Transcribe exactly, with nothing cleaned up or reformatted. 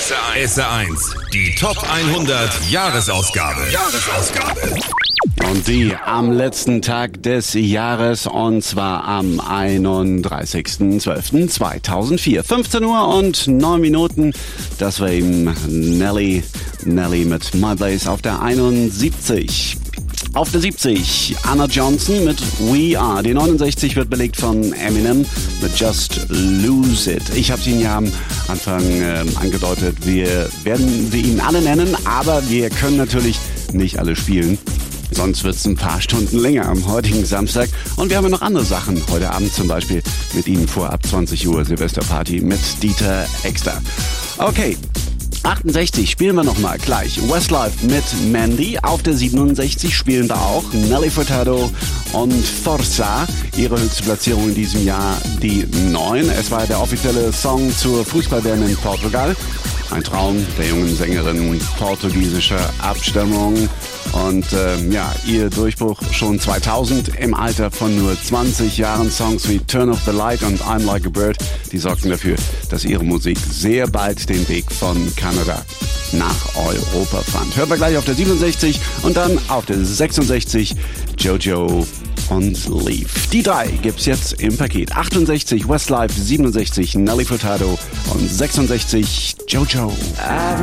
S R eins, die Top hundert Jahresausgabe. Jahresausgabe. Und die am letzten Tag des Jahres, und zwar am einunddreißigsten zwölften zweitausendvier. fünfzehn Uhr und neun Minuten. Das war eben Nelly, Nelly mit My Place auf der einundsiebzig. Auf der siebzig Anna Johnson mit We Are. Die neunundsechzig wird belegt von Eminem mit Just Lose It. Ich habe ihn ja am Anfang äh, angedeutet. Wir werden wir ihn alle nennen, aber wir können natürlich nicht alle spielen. Sonst wird es ein paar Stunden länger am heutigen Samstag. Und wir haben ja noch andere Sachen. Heute Abend zum Beispiel mit Ihnen vor ab zwanzig Uhr Silvesterparty mit Dieter Exter. Okay. achtundsechzig spielen wir nochmal gleich. Westlife mit Mandy. Auf der siebenundsechzig spielen wir auch Nelly Furtado und Forza. Ihre höchste Platzierung in diesem Jahr die neun. Es war der offizielle Song zur Fußball-W M in Portugal. Ein Traum der jungen Sängerin portugiesischer Abstammung. Und äh, ja, ihr Durchbruch schon zweitausend im Alter von nur zwanzig Jahren. Songs wie Turn Off the Light und I'm Like a Bird, die sorgten dafür, dass ihre Musik sehr bald den Weg von Kanada nach Europa fand. Hört wir gleich auf der siebenundsechzig und dann auf der sechsundsechzig Jojo und Leaf. Die drei gibt's jetzt im Paket. achtundsechzig Westlife, siebenundsechzig Nelly Furtado und sechsundsechzig Jojo. I've